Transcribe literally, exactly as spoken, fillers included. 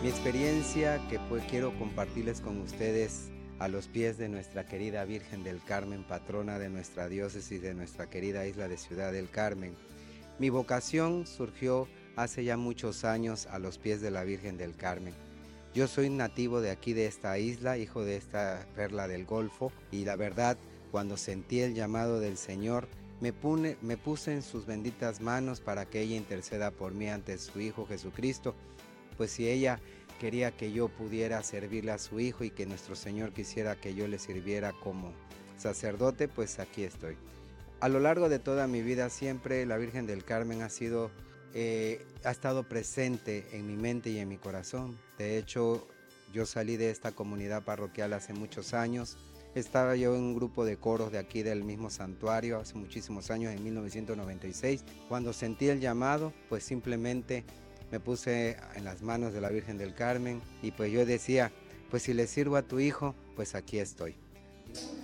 Mi experiencia que pues quiero compartirles con ustedes a los pies de nuestra querida Virgen del Carmen, patrona de nuestra diócesis, de nuestra querida isla de Ciudad del Carmen. Mi vocación surgió hace ya muchos años a los pies de la Virgen del Carmen. Yo soy nativo de aquí, de esta isla, hijo de esta perla del Golfo, y la verdad, cuando sentí el llamado del Señor, me, pune, me puse en sus benditas manos para que ella interceda por mí ante su Hijo Jesucristo, pues si ella quería que yo pudiera servirle a su Hijo y que nuestro Señor quisiera que yo le sirviera como sacerdote, pues aquí estoy. A lo largo de toda mi vida siempre la Virgen del Carmen ha sido, eh, ha estado presente en mi mente y en mi corazón. De hecho, yo salí de esta comunidad parroquial hace muchos años. Estaba yo en un grupo de coros de aquí del mismo santuario hace muchísimos años, en mil novecientos noventa y seis. Cuando sentí el llamado, pues simplemente me puse en las manos de la Virgen del Carmen y pues yo decía, pues si le sirvo a tu Hijo, pues aquí estoy.